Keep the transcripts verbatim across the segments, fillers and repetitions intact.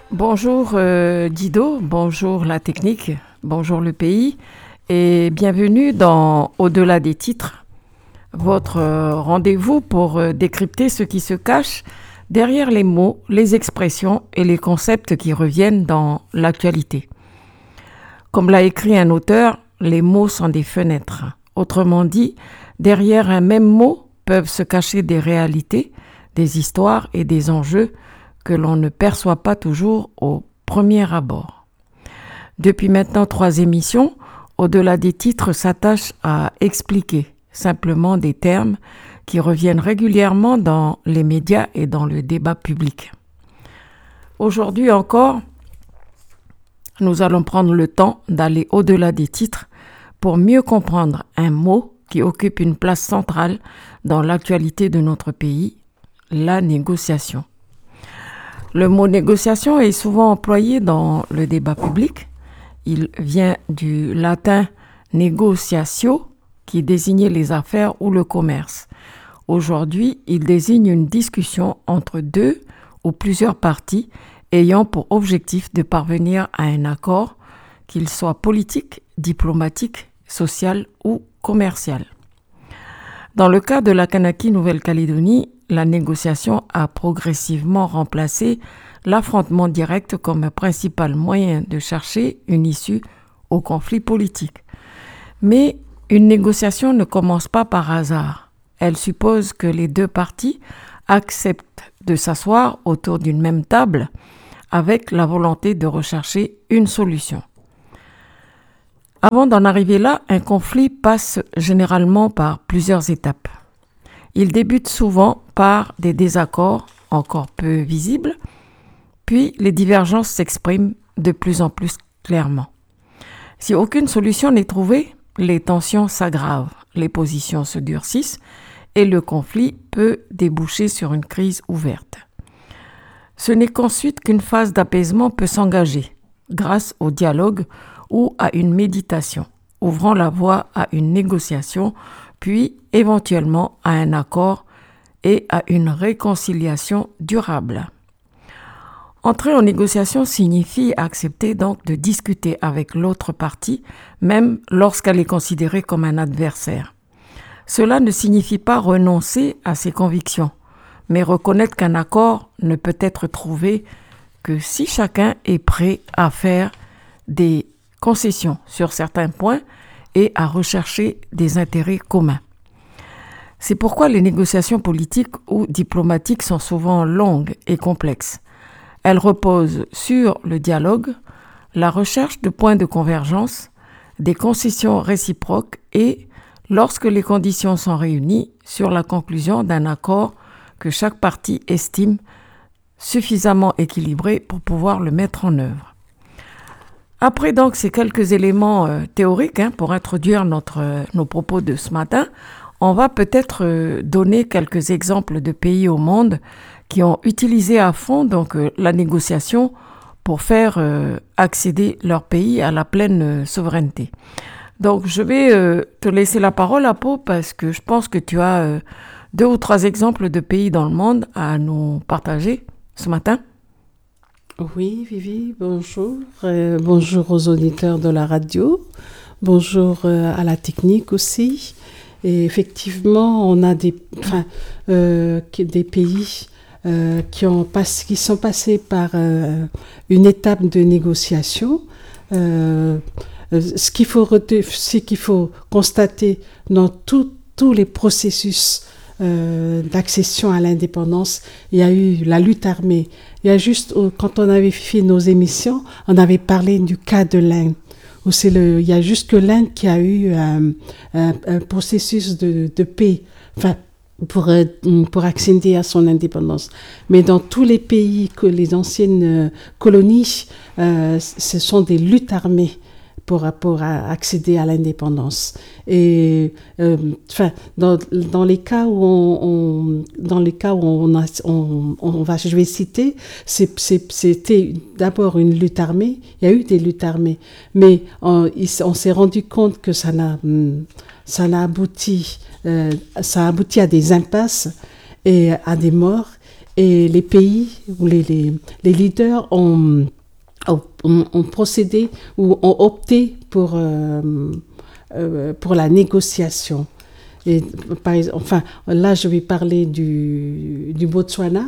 Bonjour euh, Dido, bonjour la technique, bonjour le pays et bienvenue dans Au-delà des titres, votre euh, rendez-vous pour euh, décrypter ce qui se cache derrière les mots, les expressions et les concepts qui reviennent dans l'actualité. Comme l'a écrit un auteur, les mots sont des fenêtres. Autrement dit, derrière un même mot peuvent se cacher des réalités, des histoires et des enjeux que l'on ne perçoit pas toujours au premier abord. Depuis maintenant trois émissions, Au-delà des titres s'attache à expliquer simplement des termes qui reviennent régulièrement dans les médias et dans le débat public. Aujourd'hui encore, nous allons prendre le temps d'aller au-delà des titres pour mieux comprendre un mot qui occupe une place centrale dans l'actualité de notre pays, la négociation. Le mot négociation est souvent employé dans le débat public. Il vient du latin negotiatio, qui désignait les affaires ou le commerce. Aujourd'hui, il désigne une discussion entre deux ou plusieurs parties ayant pour objectif de parvenir à un accord, qu'il soit politique, diplomatique, social ou commercial. Dans le cas de la Kanaki Nouvelle-Calédonie, la négociation a progressivement remplacé l'affrontement direct comme principal moyen de chercher une issue au conflit politique. Mais une négociation ne commence pas par hasard. Elle suppose que les deux parties acceptent de s'asseoir autour d'une même table avec la volonté de rechercher une solution. Avant d'en arriver là, un conflit passe généralement par plusieurs étapes. Il débute souvent par des désaccords encore peu visibles, puis les divergences s'expriment de plus en plus clairement. Si aucune solution n'est trouvée, les tensions s'aggravent, les positions se durcissent et le conflit peut déboucher sur une crise ouverte. Ce n'est qu'ensuite qu'une phase d'apaisement peut s'engager, grâce au dialogue ou à une méditation, ouvrant la voie à une négociation, puis éventuellement à un accord et à une réconciliation durable. Entrer en négociation signifie accepter donc de discuter avec l'autre partie, même lorsqu'elle est considérée comme un adversaire. Cela ne signifie pas renoncer à ses convictions, mais reconnaître qu'un accord ne peut être trouvé que si chacun est prêt à faire des concessions sur certains points et à rechercher des intérêts communs. C'est pourquoi les négociations politiques ou diplomatiques sont souvent longues et complexes. Elles reposent sur le dialogue, la recherche de points de convergence, des concessions réciproques et, lorsque les conditions sont réunies, sur la conclusion d'un accord que chaque partie estime suffisamment équilibré pour pouvoir le mettre en œuvre. Après donc ces quelques éléments euh, théoriques hein, pour introduire notre, euh, nos propos de ce matin, on va peut-être euh, donner quelques exemples de pays au monde qui ont utilisé à fond donc, euh, la négociation pour faire euh, accéder leur pays à la pleine euh, souveraineté. Donc je vais euh, te laisser la parole à Pau parce que je pense que tu as euh, deux ou trois exemples de pays dans le monde à nous partager ce matin. Oui, Vivi, bonjour. Euh, bonjour aux auditeurs de la radio. Bonjour euh, à la technique aussi. Et effectivement, on a des, enfin, euh, des pays euh, qui, ont pass- qui sont passés par euh, une étape de négociation. Euh, ce qu'il faut, rete- ce qu'il faut constater dans tout, tous les processus Euh, d'accession à l'indépendance, il y a eu la lutte armée. Il y a juste, quand on avait fait nos émissions, on avait parlé du cas de l'Inde, où c'est le, il y a juste que l'Inde qui a eu un, un, un processus de, de paix, enfin, pour, pour accéder à son indépendance. Mais dans tous les pays, que les anciennes colonies, euh, ce sont des luttes armées pour, pour accéder à l'indépendance. Et euh, enfin, dans, dans les cas où on, on dans les cas où on, a, on, on va, je vais citer, c'est, c'est, c'était d'abord une lutte armée. Il y a eu des luttes armées, mais on, on s'est rendu compte que ça n'a, ça n'a abouti, euh, ça a abouti à des impasses et à des morts. et les pays ou les, les, les leaders ont, ont, ont procédé ou ont opté pour, euh, euh, pour la négociation. Et, par exemple, enfin, là, je vais parler du, du Botswana.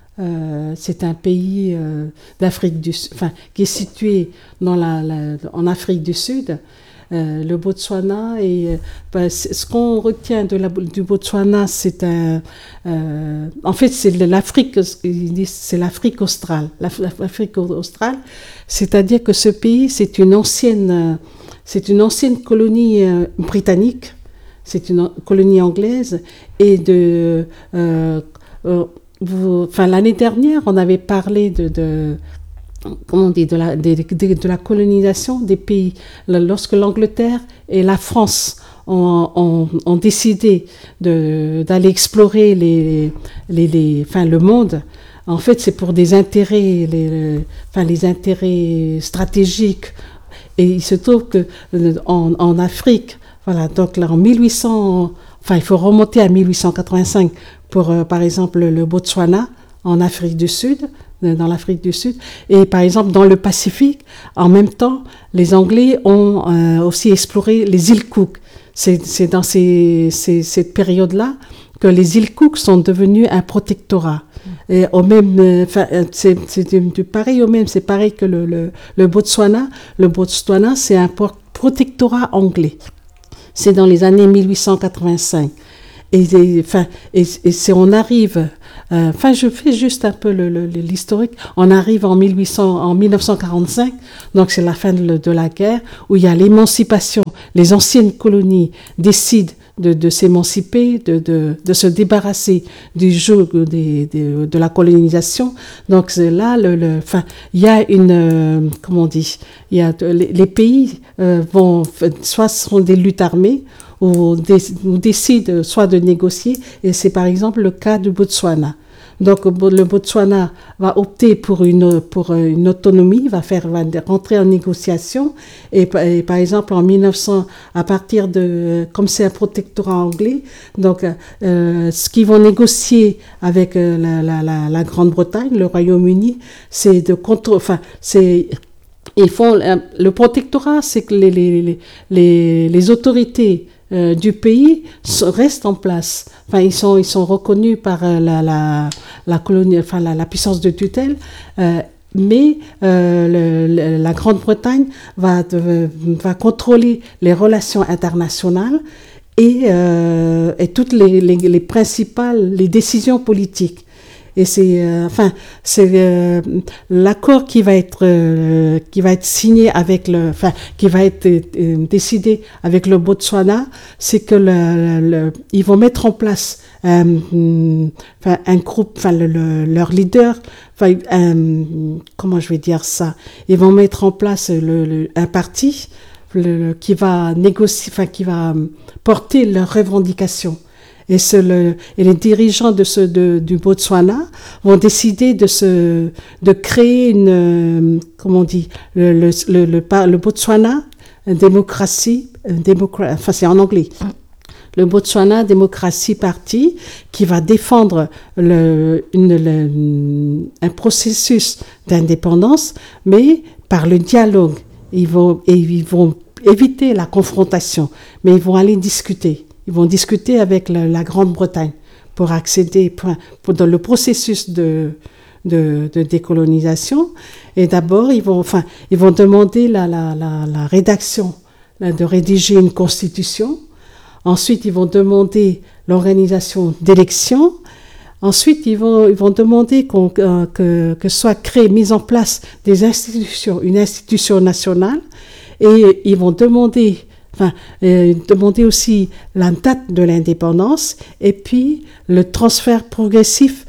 Euh, c'est un pays euh, d'Afrique du, enfin, qui est situé dans la, la, en Afrique du Sud. Euh, le Botswana, et ben, ce qu'on retient de la, du Botswana, c'est un, euh, en fait, c'est l'Afrique, c'est l'Afrique australe. L'Afrique australe, c'est-à-dire que ce pays, c'est une ancienne, c'est une ancienne colonie euh, britannique, c'est une colonie anglaise, et de, euh, euh, vous, enfin, l'année dernière, on avait parlé de, de comment on dit, de la, de, de, de la colonisation des pays. Lorsque l'Angleterre et la France ont, ont, ont décidé de, d'aller explorer les, les, les, enfin, le monde, en fait, c'est pour des intérêts, les, enfin, les intérêts stratégiques. Et il se trouve qu'en en Afrique, voilà, donc là, en mille huit cents, enfin, il faut remonter à mille huit cent quatre-vingt-cinq pour, euh, par exemple, le Botswana, en Afrique du Sud, dans l'Afrique du Sud, et par exemple dans le Pacifique, en même temps, les Anglais ont euh, aussi exploré les îles Cook. C'est, c'est dans ces, ces, cette période-là que les îles Cook sont devenues un protectorat. Et au même, enfin, euh, c'est, c'est du pareil au même, c'est pareil que le, le, le Botswana. Le Botswana, c'est un protectorat anglais. C'est dans les années mille huit cent quatre-vingt-cinq. Et, et, enfin, et, et c'est, on arrive... Enfin, euh, je fais juste un peu le, le, l'historique. On arrive en, mille huit cents, en mille neuf cent quarante-cinq, donc c'est la fin de, de la guerre, où il y a l'émancipation. Les anciennes colonies décident de, de s'émanciper, de, de, de se débarrasser du joug des, des, de la colonisation. Donc c'est là, le, le, enfin, il y a une, euh, comment on dit, il y a, les, les pays euh, vont, soit seront des luttes armées, ou, dé, ou décident soit de négocier, et c'est par exemple le cas du Botswana. Donc le Botswana va opter pour une, pour une autonomie, va, faire, va rentrer en négociation, et, et par exemple en mille neuf cents, à partir de, comme c'est un protectorat anglais, donc euh, ce qu'ils vont négocier avec euh, la, la, la, la Grande-Bretagne, le Royaume-Uni, c'est de contrôler, enfin c'est... Ils font, le protectorat, c'est que les, les, les, les autorités euh, du pays restent en place. Enfin, ils sont, ils sont reconnus par euh, la, la, la, colonie, enfin, la, la puissance de tutelle, euh, mais euh, le, le, la Grande-Bretagne va, de, va contrôler les relations internationales et, euh, et toutes les, les, les principales les décisions politiques. Et c'est, euh, enfin, c'est euh, l'accord qui va être euh, qui va être signé avec le, enfin, qui va être euh, décidé avec le Botswana, c'est que le, le, le, ils vont mettre en place euh, enfin, un groupe, enfin, le, le, leur leader, enfin, un, comment je vais dire ça, ils vont mettre en place le, le, un parti le, le, qui va négocier, enfin, qui va porter leurs revendications. Et, ce, le, et les dirigeants de ce, de, du Botswana vont décider de, se, de créer une, comment on dit, le, le, le, le, le Botswana démocratie, démocra, enfin c'est en anglais, le Botswana Democracy Party, qui va défendre le, une, le, un processus d'indépendance, mais par le dialogue. Ils vont, et ils vont éviter la confrontation, mais ils vont aller discuter. Ils vont discuter avec la, la Grande-Bretagne pour accéder pour, pour dans le processus de, de, de décolonisation. Et d'abord, ils vont, enfin, ils vont demander la, la, la, la rédaction, la, de rédiger une constitution. Ensuite, ils vont demander l'organisation d'élections. Ensuite, ils vont, ils vont demander qu'on, euh, que, que soit créée, mise en place des institutions, une institution nationale. Et ils vont demander... Enfin, euh, demander aussi la date de l'indépendance et puis le transfert progressif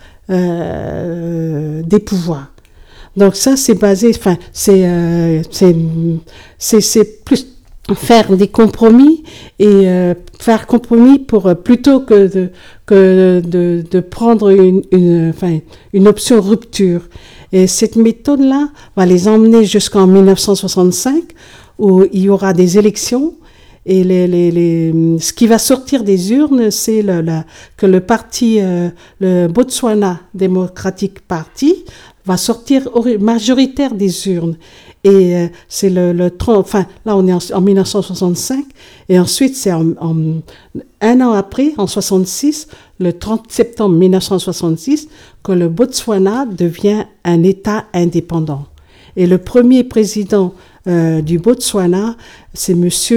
euh, des pouvoirs. Donc ça, c'est basé, enfin, c'est, euh, c'est, c'est, c'est plus faire des compromis et euh, faire compromis pour euh, plutôt que de, que de, de prendre une, une, enfin, une option rupture. Et cette méthode-là va les emmener jusqu'en mille neuf cent soixante-cinq où il y aura des élections. Et les, les, les, ce qui va sortir des urnes, c'est le, la, que le parti, euh, le Botswana Democratic Party, va sortir majoritaire des urnes. Et euh, c'est le, le trente, enfin, là on est en, en mille neuf cent soixante-cinq, et ensuite c'est en, en, un an après, en soixante-six, le trente septembre mille neuf cent soixante-six, que le Botswana devient un État indépendant. Et le premier président euh, du Botswana, c'est Monsieur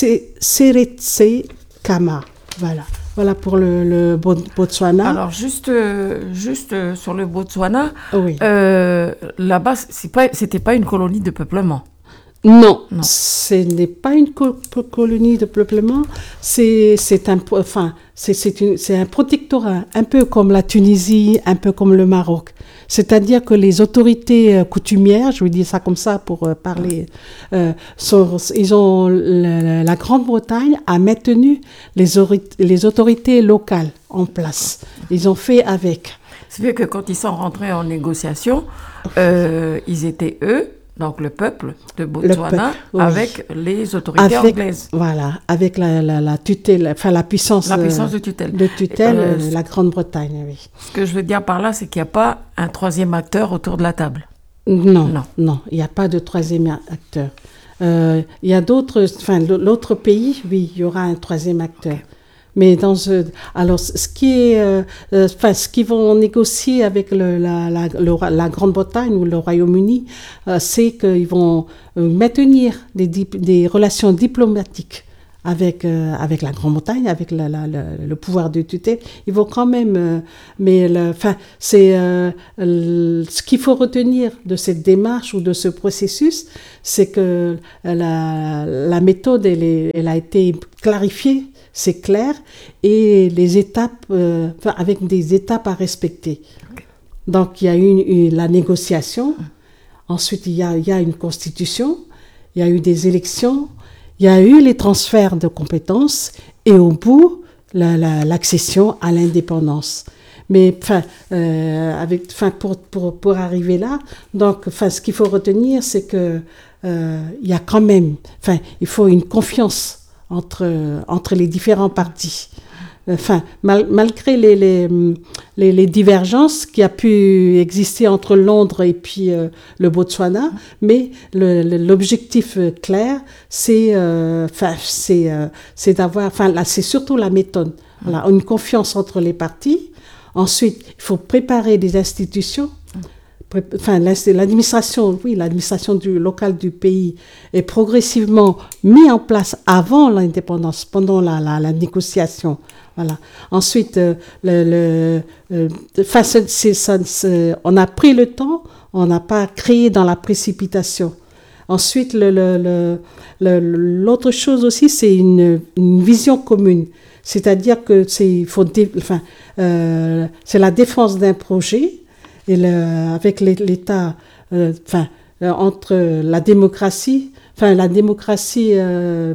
Seretse Khama. Voilà. Voilà pour le, le Botswana. Alors, juste, euh, juste euh, sur le Botswana, oui. euh, là-bas, c'est pas, c'était pas une colonie de peuplement. Non, non. Ce n'est pas une co- colonie de peuplement, c'est, c'est, un, enfin, c'est, c'est, une, c'est un protectorat, un peu comme la Tunisie, un peu comme le Maroc. C'est-à-dire que les autorités euh, coutumières, je vais dire ça comme ça pour euh, parler, euh, sont, ils ont, la, la Grande-Bretagne a maintenu les, ori- les autorités locales en place. Ils ont fait avec. C'est vrai que quand ils sont rentrés en négociation, euh, ils étaient eux, donc le peuple de Botswana, peuple, oui. avec les autorités avec, anglaises. Voilà, avec la, la, la tutelle, enfin la puissance, la puissance de tutelle. De tutelle, euh, euh, la Grande-Bretagne, oui. Ce que je veux dire par là, c'est qu'il n'y a pas un troisième acteur autour de la table. Non, non, non, il n'y a pas de troisième acteur. Euh, il y a d'autres, enfin l'autre pays, oui, il y aura un troisième acteur. Okay. Mais dans ce, alors ce qui est, euh, enfin ce qu'ils vont négocier avec le, la, la, le, la Grande-Bretagne ou le Royaume-Uni, euh, c'est qu'ils vont maintenir des, des relations diplomatiques avec euh, avec la Grande-Bretagne, avec la, la, la, le pouvoir de tutelle. Ils vont quand même, euh, mais enfin c'est euh, le, ce qu'il faut retenir de cette démarche ou de ce processus, c'est que la, la méthode elle, est, elle a été clarifiée. C'est clair, et les étapes, euh, enfin, avec des étapes à respecter. Okay. Donc, il y a eu une, une, la négociation, mmh. ensuite, il y, a, il y a une constitution, il y a eu des élections, il y a eu les transferts de compétences, et au bout, la, la, l'accession à l'indépendance. Mais enfin, euh, avec, enfin, pour, pour, pour arriver là, donc, enfin, ce qu'il faut retenir, c'est que euh, il y a quand même, enfin, il faut une confiance entre, entre les différents partis. Enfin, mal, malgré les, les, les, les divergences qui a pu exister entre Londres et puis euh, le Botswana, mais le, le, l'objectif clair, c'est, euh, enfin, c'est, euh, c'est d'avoir, enfin, là, c'est surtout la méthode. Voilà, une confiance entre les partis. Ensuite, il faut préparer des institutions. Enfin, l'administration, oui, l'administration du, locale du pays est progressivement mise en place avant l'indépendance, pendant la, la, la négociation. Voilà. Ensuite, euh, le, le, euh, enfin, c'est, c'est, ça, c'est, on a pris le temps, on n'a pas créé dans la précipitation. Ensuite, le, le, le, le, l'autre chose aussi, c'est une, une vision commune. C'est-à-dire que c'est, il faut dé, enfin, euh, c'est la défense d'un projet. Et le, avec l'État, euh, enfin, euh, entre la démocratie, enfin, la démocratie, euh,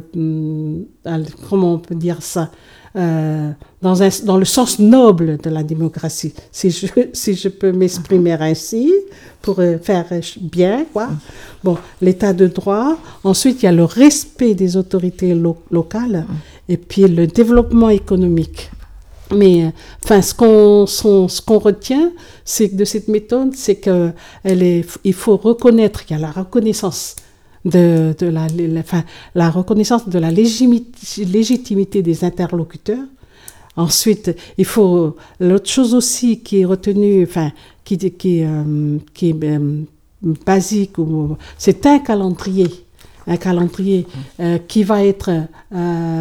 euh, comment on peut dire ça, euh, dans, un, dans le sens noble de la démocratie, si je, si je peux m'exprimer ainsi, pour faire bien, quoi. Bon, l'État de droit, ensuite, il y a le respect des autorités lo- locales, et puis le développement économique. Mais enfin, ce qu'on, son, ce qu'on retient, c'est que de cette méthode, c'est que elle est, il faut reconnaître qu'il y a la reconnaissance de, de la, la, enfin, la reconnaissance de la légitimité, légitimité des interlocuteurs. Ensuite, il faut l'autre chose aussi qui est retenue, enfin, qui, qui, euh, qui est euh, basique, ou, c'est un calendrier. Un calendrier euh, qui va être euh,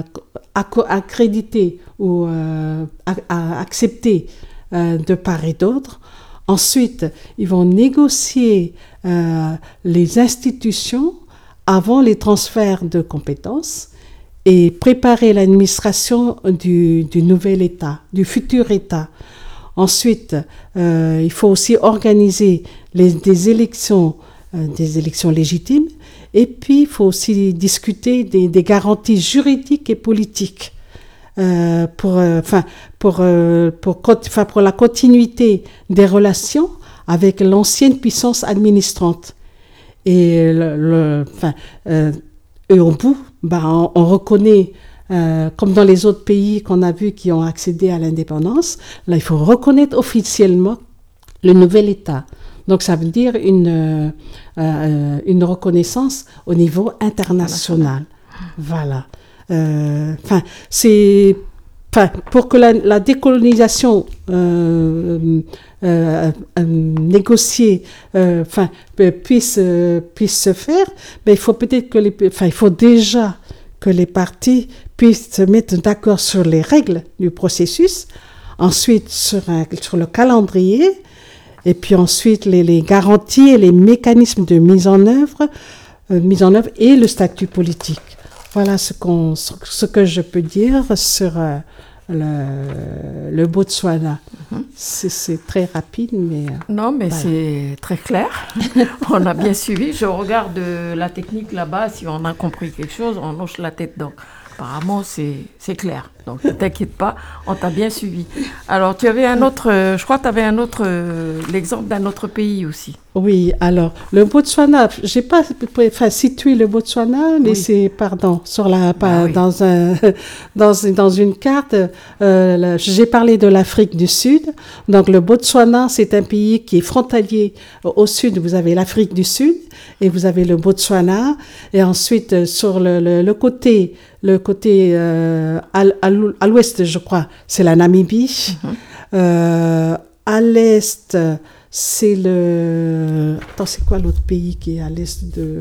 accrédité ou euh, accepté euh, de part et d'autre. Ensuite, ils vont négocier euh, les institutions avant les transferts de compétences et préparer l'administration du, du nouvel État, du futur État. Ensuite, euh, il faut aussi organiser les, des élections, euh, des élections légitimes. Et puis, il faut aussi discuter des, des garanties juridiques et politiques euh, pour, euh, pour, euh, pour, pour, pour la continuité des relations avec l'ancienne puissance administrante. Et, le, le, euh, et au bout, bah, on, on reconnaît, euh, comme dans les autres pays qu'on a vus qui ont accédé à l'indépendance, là, il faut reconnaître officiellement le nouvel État. Donc, ça veut dire une, euh, euh, une reconnaissance au niveau international. Voilà. Enfin, euh, c'est... Enfin, pour que la, la décolonisation euh, euh, euh, négociée euh, enfin, puisse, euh, puisse se faire, ben, il faut peut-être que les, enfin, il faut déjà que les partis puissent se mettre d'accord sur les règles du processus, ensuite sur, un, sur le calendrier, et puis ensuite les, les garanties et les mécanismes de mise en œuvre, euh, mise en œuvre et le statut politique. Voilà ce, qu'on, ce que je peux dire sur euh, le, le Botswana. Mm-hmm. C'est, c'est très rapide, mais... Non, mais voilà. C'est très clair. On a bien suivi. Je regarde la technique là-bas. Si on a compris quelque chose, on hoche la tête. Donc, apparemment, c'est, c'est clair. Donc, ne t'inquiète pas, on t'a bien suivi. Alors, tu avais un autre... Je crois que tu avais un autre... L'exemple d'un autre pays aussi. Oui, alors, le Botswana, je n'ai pas enfin, situé le Botswana, mais oui. c'est, pardon, sur la, pas, ah, oui. dans, un, dans, dans une carte, euh, là, j'ai parlé de l'Afrique du Sud. Donc, le Botswana, c'est un pays qui est frontalier. Au sud, vous avez l'Afrique du Sud et vous avez le Botswana. Et ensuite, sur le, le, le côté, le côté euh, à, à l'ouest, je crois, c'est la Namibie. Mm-hmm. Euh, à l'est... C'est le... Attends, c'est quoi l'autre pays qui est à l'est de...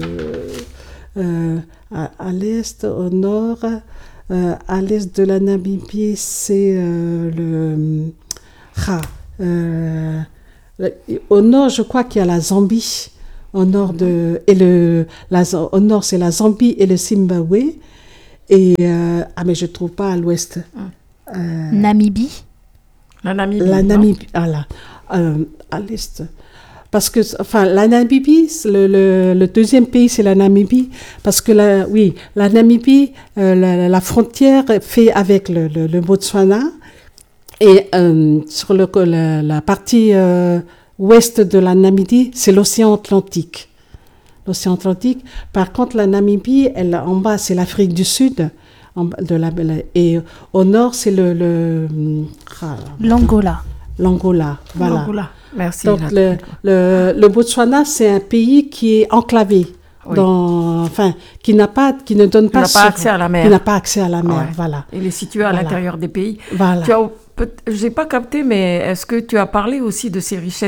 Euh, à, à l'est, au nord, euh, à l'est de la Namibie, c'est euh, le... Ah, euh, le... Au nord, je crois qu'il y a la Zambie. Au nord, de, et le, la, au nord c'est la Zambie et le Zimbabwe. Et... Euh, ah, mais je ne trouve pas à l'ouest. Euh, Namibie La Namibie. La Namibie, ah là. Euh, à l'est. Parce que, enfin, la Namibie, le, le, le deuxième pays, c'est la Namibie. Parce que, la, oui, la Namibie, euh, la, la frontière est faite avec le, le, le Botswana. Et euh, sur le, la, la partie euh, ouest de la Namibie, c'est l'océan Atlantique. L'océan Atlantique. Par contre, la Namibie, elle, en bas, c'est l'Afrique du Sud. En, de la, et au nord, c'est le... le ah, L'Angola. L'Angola, voilà. L'Angola, merci. Donc, le, le, le Botswana, c'est un pays qui est enclavé, oui. dans, enfin, qui, n'a pas, qui ne donne pas, n'a pas accès à la mer. Qui n'a pas accès à la mer, ouais. voilà. Il est situé à voilà. l'intérieur des pays. Voilà. Tu as, je n'ai pas capté, mais est-ce que tu as parlé aussi de ses richesses ?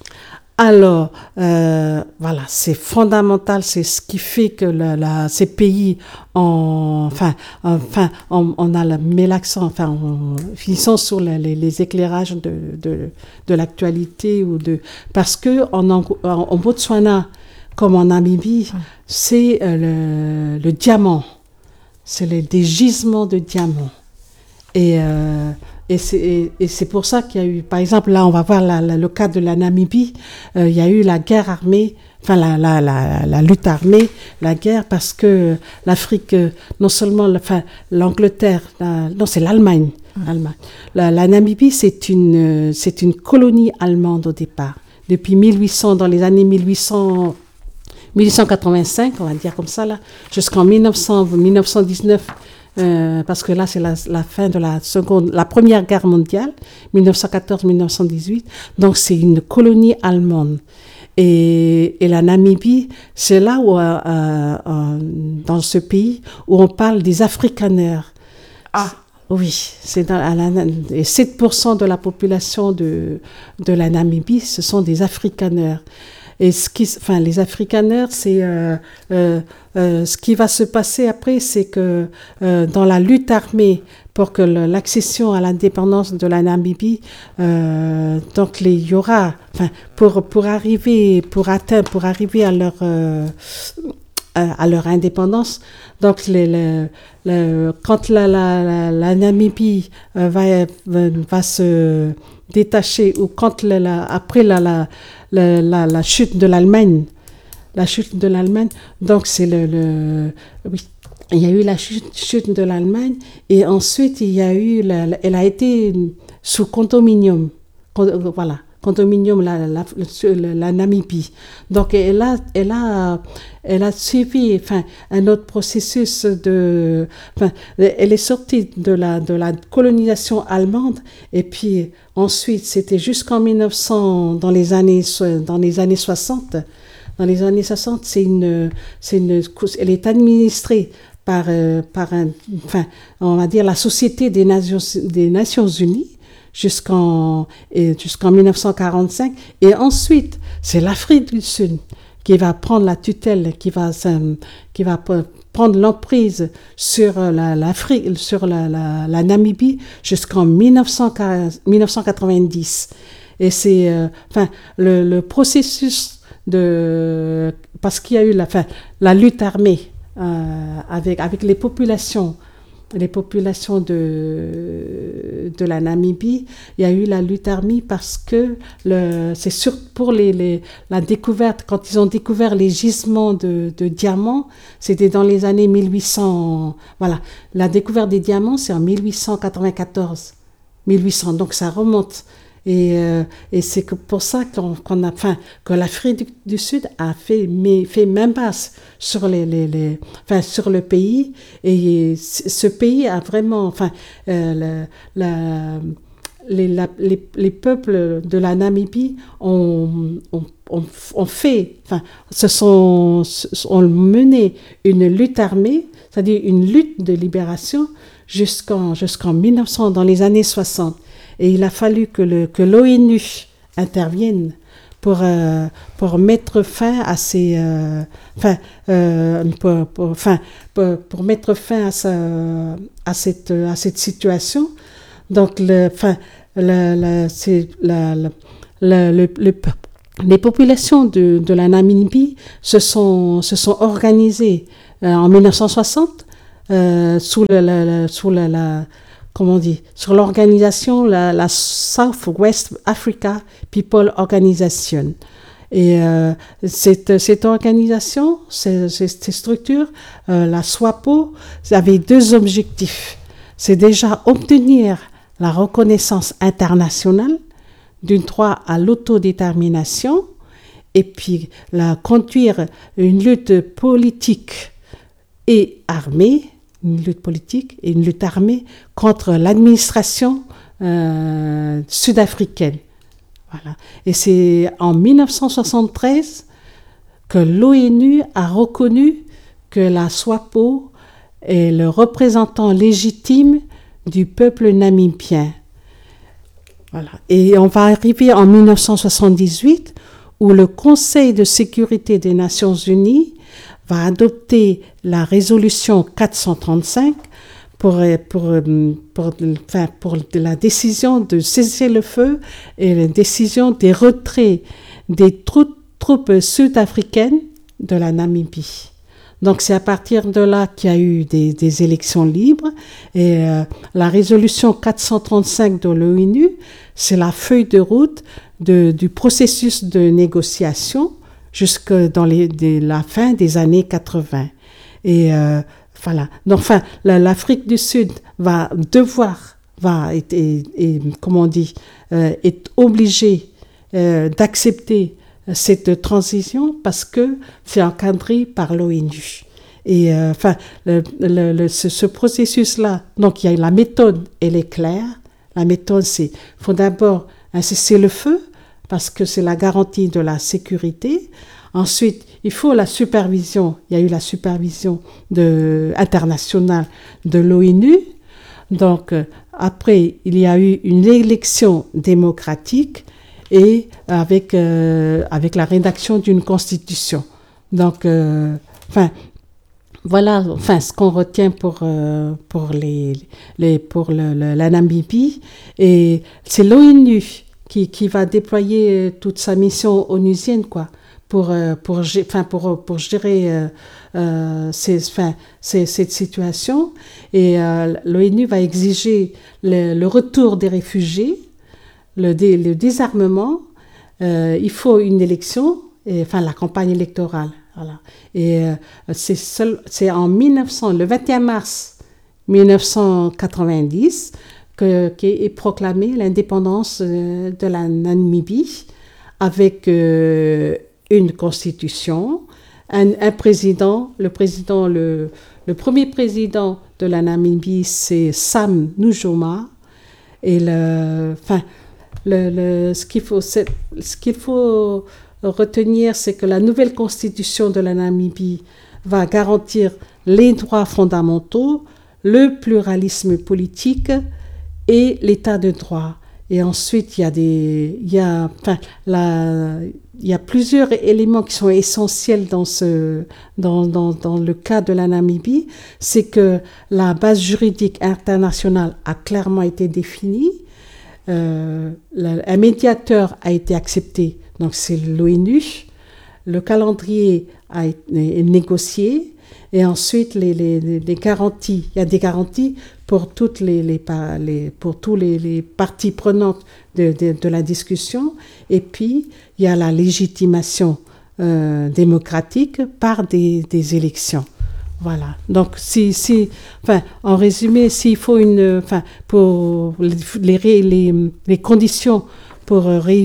Alors, euh, voilà, c'est fondamental, c'est ce qui fait que la, la, ces pays, ont, enfin, enfin, on, on a la, met l'accent, enfin, on, ils sont sur les, les, les éclairages de, de, de l'actualité ou de, parce que en, en, en Botswana, comme en Namibie, mmh. c'est euh, le, le diamant, c'est les, des gisements de diamants, et euh, Et c'est, et, et c'est pour ça qu'il y a eu, par exemple, là, on va voir la, la, le cas de la Namibie, euh, il y a eu la guerre armée, enfin, la, la, la, la lutte armée, la guerre, parce que l'Afrique, non seulement, enfin, l'Angleterre, la, non, c'est l'Allemagne, mmh. Allemagne. La, la Namibie, c'est une, c'est une colonie allemande au départ. Depuis mille huit cents, dans les années mille huit cents, mille huit cent quatre-vingt-cinq, on va dire comme ça, là, jusqu'en mille neuf cents, mille neuf cent dix-neuf, Euh, parce que là, c'est la, la fin de la seconde, la première guerre mondiale, mille neuf cent quatorze mille neuf cent dix-huit. Donc, c'est une colonie allemande. Et, et la Namibie, c'est là où, euh, euh, dans ce pays, où on parle des Afrikaners. Ah. Oui, c'est dans, à la, et sept pour cent de la population de, de la Namibie, ce sont des Afrikaners. Et ce qui, enfin, les Afrikaners, c'est euh, euh, euh, ce qui va se passer après, c'est que euh, dans la lutte armée pour que le, l'accession à l'indépendance de la Namibie, euh, donc les, il y aura, enfin, pour pour arriver, pour atteindre, pour arriver à leur euh, à leur indépendance, donc les, les, les, quand la la la, la Namibie euh, va va, va se détacher ou quand la, la, après la, la, la, la, la chute de l'Allemagne, la chute de l'Allemagne, donc c'est le, le oui, il y a eu la chute, chute de l'Allemagne et ensuite il y a eu, la, la, elle a été sous condominium, con, voilà, condominium la, la, la, la Namibie. Donc elle a, elle a, elle a suivi enfin, un autre processus de... Enfin, elle est sortie de la, de la colonisation allemande et puis ensuite c'était jusqu'en mille neuf cents, dans les années, dans les années soixante. Dans les années soixante, c'est une, c'est une, elle est administrée par, euh, par un, enfin, on va dire la Société des Nations, des Nations Unies jusqu'en, et jusqu'en mille neuf cent quarante-cinq. Et ensuite, c'est l'Afrique du Sud qui va prendre la tutelle, qui va, qui va prendre l'emprise sur la, l'Afrique, sur la, la, la Namibie jusqu'en mille neuf cent quatre-vingt-dix. Et c'est, euh, enfin, le, le processus de, parce qu'il y a eu la, enfin, la lutte armée euh, avec, avec les populations, les populations de, de la Namibie, il y a eu la lutte armée parce que le, c'est sûr pour les, les, la découverte, quand ils ont découvert les gisements de, de diamants, c'était dans les années mille huit cents, voilà, la découverte des diamants c'est en mille huit cent quatre-vingt-quatorze, mille huit cents, donc ça remonte. Et, euh, et c'est que pour ça qu'on, qu'on a, enfin, que l'Afrique du, du Sud a fait, mais, fait main basse sur, les, les, les, enfin, sur le pays. Et ce pays a vraiment, enfin, euh, la, la, les, la, les, les peuples de la Namibie ont, ont, ont, ont fait, enfin, se sont, ont mené une lutte armée, c'est-à-dire une lutte de libération jusqu'en, jusqu'en mille neuf cents, dans les années soixante. Et il a fallu que, le, que l'ONU intervienne pour, euh, pour mettre fin à ces... Euh, enfin, euh, pour, pour, enfin, pour, pour mettre fin à, sa, à, cette, à cette situation. Donc, le, enfin, la, la, c'est, la, la, la, le, le, les populations de, de la Namibie se sont, se sont organisées euh, en mille neuf cent soixante euh, sous la... la, la, sous la, la comment on dit, sur l'organisation, la, la Southwest Africa People Organization. Et euh, cette, cette organisation, ces, ces, ces structures, euh, la SWAPO, avait deux objectifs. C'est déjà obtenir la reconnaissance internationale du droit à l'autodétermination et puis la, conduire une lutte politique et armée, une lutte politique et une lutte armée contre l'administration euh, sud-africaine. Voilà. Et c'est en mille neuf cent soixante-treize que l'ONU a reconnu que la SWAPO est le représentant légitime du peuple namibien. Voilà. Et on va arriver en mille neuf cent soixante-dix-huit où le Conseil de sécurité des Nations Unies va adopter la résolution quatre cent trente-cinq pour, pour, pour, enfin, pour la décision de cesser le feu et la décision des retraits des troupes, troupes sud-africaines de la Namibie. Donc c'est à partir de là qu'il y a eu des, des élections libres et euh, la résolution quatre cent trente-cinq de l'ONU, c'est la feuille de route de, du processus de négociation jusque dans les, de la fin des années quatre-vingts. Et euh, voilà. Donc, enfin, la, l'Afrique du Sud va devoir, va être, et, et, comment on dit, euh, être obligée euh, d'accepter cette transition parce que c'est encadré par l'ONU. Et euh, enfin, le, le, le, ce, ce processus-là, donc il y a la méthode, elle est claire. La méthode, c'est, il faut d'abord un cessez-le-feu, parce que c'est la garantie de la sécurité. Ensuite, il faut la supervision. Il y a eu la supervision de, internationale de l'ONU. Donc, euh, après, il y a eu une élection démocratique et avec, euh, avec la rédaction d'une constitution. Donc, euh, enfin, voilà enfin, ce qu'on retient pour, euh, pour, les, les, pour le, le, la Namibie. Et c'est l'ONU Qui, qui va déployer toute sa mission onusienne, quoi, pour, pour, enfin, pour, pour gérer euh, euh, ces, enfin, ces, cette situation. Et euh, l'ONU va exiger le, le retour des réfugiés, le, dé, le désarmement. Euh, il faut une élection, et, enfin la campagne électorale. Voilà. Et euh, c'est, seul, c'est en mille neuf cents, le vingt et un mars mille neuf cent quatre-vingt-dix que, qu'est proclamée l'indépendance euh, de la Namibie avec euh, une constitution, un, un président, le président, le, le premier président de la Namibie, c'est Sam Nujoma, et le, enfin, le, le, ce qu'il faut, c'est, ce qu'il faut retenir, c'est que la nouvelle constitution de la Namibie va garantir les droits fondamentaux, le pluralisme politique et l'état de droit. Et ensuite, il y a des, il y a, enfin, la, il y a plusieurs éléments qui sont essentiels dans ce, dans, dans, dans le cas de la Namibie. C'est que la base juridique internationale a clairement été définie. Euh, la, un médiateur a été accepté, donc c'est l'ONU. Le calendrier a été négocié. Et ensuite, les, les, les garanties, il y a des garanties pour, toutes les, les, les, pour tous les, les parties prenantes de, de, de la discussion. Et puis, il y a la légitimation euh, démocratique par des, des élections. Voilà. Donc, si, si, enfin, en résumé, s'il faut une, enfin, pour les, les, les conditions pour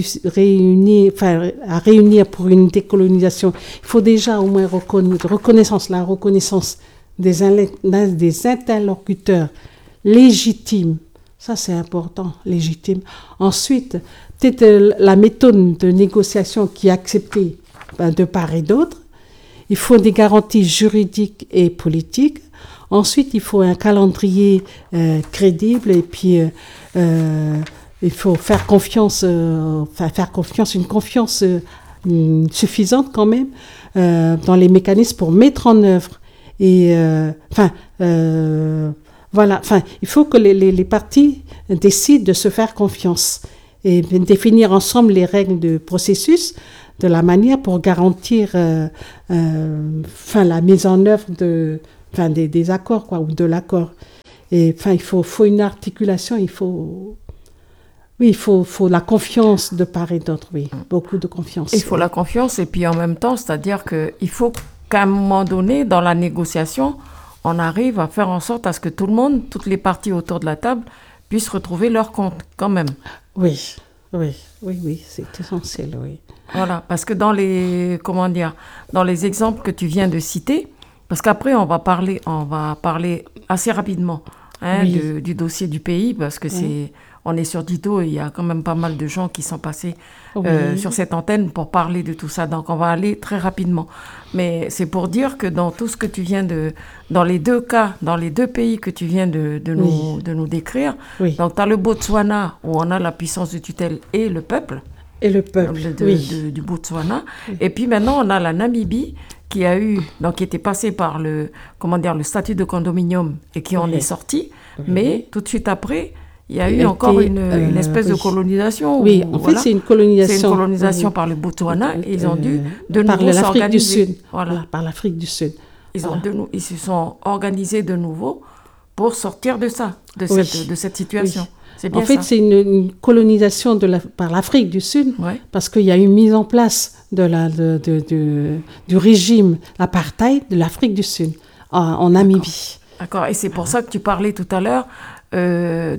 réunir, enfin, à réunir pour une décolonisation, il faut déjà au moins reconnaître, reconnaissance, la reconnaissance des, des interlocuteurs légitimes. Ça, c'est important, légitime. Ensuite, peut-être la méthode de négociation qui est acceptée ben, de part et d'autre. Il faut des garanties juridiques et politiques. Ensuite, il faut un calendrier euh, crédible et puis... Euh, euh, il faut faire confiance, euh, faire confiance, une confiance euh, suffisante quand même euh, dans les mécanismes pour mettre en œuvre. Et euh, enfin, euh, voilà, enfin, il faut que les, les, les parties décident de se faire confiance et définir ensemble les règles du processus de la manière pour garantir, euh, euh, enfin, la mise en œuvre de, enfin, des, des accords quoi, ou de l'accord. Et enfin, il faut, faut une articulation, il faut Oui, il faut, faut la confiance de part et d'autre, oui, beaucoup de confiance. Il faut la confiance et puis en même temps, c'est-à-dire qu'il faut qu'à un moment donné, dans la négociation, on arrive à faire en sorte à ce que tout le monde, toutes les parties autour de la table, puissent retrouver leur compte quand même. Oui, oui, oui, oui, c'est essentiel, oui. Voilà, parce que dans les, comment dire, dans les exemples que tu viens de citer, parce qu'après on va parler, on va parler assez rapidement hein, oui. de, du dossier du pays, parce que oui. c'est... On est sur Dido et il y a quand même pas mal de gens qui sont passés oui. euh, sur cette antenne pour parler de tout ça. Donc, on va aller très rapidement. Mais c'est pour dire que dans tout ce que tu viens de... Dans les deux cas, dans les deux pays que tu viens de, de, oui. nous, de nous décrire, oui. donc tu as le Botswana où on a la puissance de tutelle et le peuple. Et le peuple, de, oui. de, du Botswana. Oui. Et puis maintenant, on a la Namibie qui a eu... Donc, qui était passée par le, comment dire, le statut de condominium et qui oui. en est sorti. Oui. Mais tout de suite après... Il y a eu encore une, euh, une espèce oui. de colonisation. Oui, où, en voilà, fait, c'est une colonisation. C'est une colonisation oui. par le Botswana. Et ils ont dû de par nouveau l'Afrique du s'organiser. Sud. Voilà. Voilà, par l'Afrique du Sud. Ils, voilà. ont de, ils se sont organisés de nouveau pour sortir de ça, de, oui. cette, de cette situation. Oui. C'est bien en fait, ça. c'est une, une colonisation de la, par l'Afrique du Sud ouais. parce qu'il y a une mise en place de la, de, de, de, du régime apartheid de l'Afrique du Sud en, en Namibie. D'accord. Et c'est pour ça que tu parlais tout à l'heure Euh,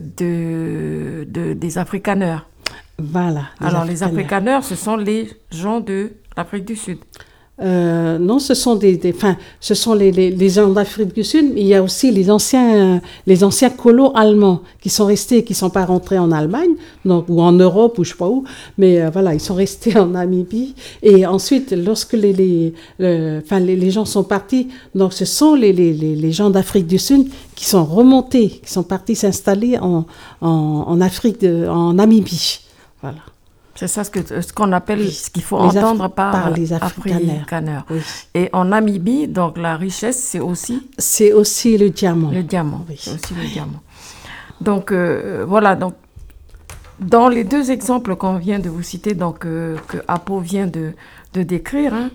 de, de, des afrikaners. Voilà. Alors, afrikaners. Les afrikaners, ce sont les gens de l'Afrique du Sud. Euh, non, ce sont des, des, enfin, ce sont les, les, les gens d'Afrique du Sud, mais il y a aussi les anciens, les anciens colos allemands qui sont restés, qui ne sont pas rentrés en Allemagne, donc, ou en Europe, ou je ne sais pas où, mais euh, voilà, ils sont restés en Namibie. Et ensuite, lorsque les, les, le, enfin, les, les gens sont partis, donc ce sont les, les, les, les gens d'Afrique du Sud qui sont remontés, qui sont partis s'installer en, en, en Afrique, de, en Namibie. Voilà. C'est ça ce, que, ce qu'on appelle, oui. ce qu'il faut les entendre Afri- par, par les afrikaners. afrikaners. Oui. Et en Namibie, donc la richesse, c'est aussi... C'est aussi le diamant. Le diamant, oui. c'est aussi le diamant. Donc, euh, voilà, donc, dans les deux exemples qu'on vient de vous citer, donc, euh, que Apo vient de, de décrire, hein,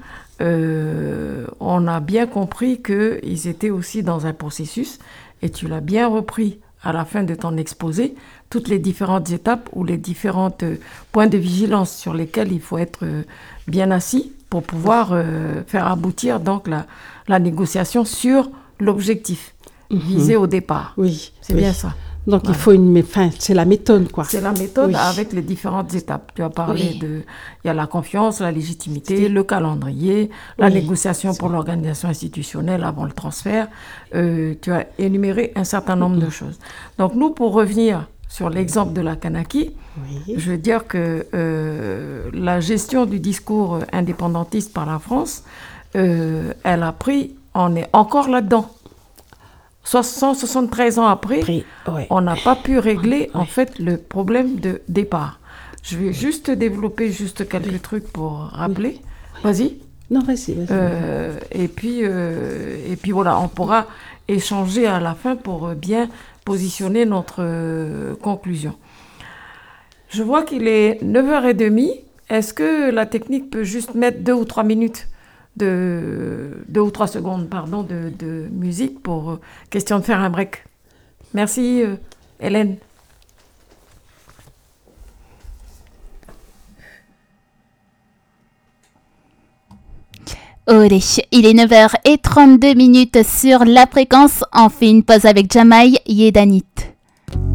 euh, on a bien compris qu'ils étaient aussi dans un processus, et tu l'as bien repris à la fin de ton exposé, toutes les différentes étapes ou les différents euh, points de vigilance sur lesquels il faut être euh, bien assis pour pouvoir euh, faire aboutir donc la, la négociation sur l'objectif mm-hmm. visé au départ. Oui. C'est oui. bien ça. Donc, Voilà. il faut une... Enfin, c'est la méthode, quoi. C'est la méthode Oui. avec les différentes étapes. Tu as parlé Oui. de... Il y a la confiance, la légitimité, C'est- le calendrier, la Oui. négociation pour l'organisation institutionnelle avant le transfert. Euh, tu as énuméré un certain nombre de choses. Donc, nous, pour revenir sur l'exemple de la Kanaki, Oui. je veux dire que euh, la gestion du discours indépendantiste par la France, euh, elle a pris, on est encore là-dedans. cent soixante-treize ans après, Après, ouais. on n'a pas pu régler en Ouais. fait le problème de départ. Je vais juste développer juste quelques Oui. trucs pour rappeler. Vas-y. Non, vas-y, vas-y. Euh, et puis euh, et puis voilà, on pourra échanger à la fin pour bien positionner notre euh, conclusion. Je vois qu'il est neuf heures trente. Est-ce que la technique peut juste mettre deux ou trois minutes de deux ou trois secondes pardon de, de musique pour euh, question de faire un break. Merci euh, Hélène. Olé, il est neuf heures trente-deux sur la fréquence. On fait une pause avec Jamaï Yedanit.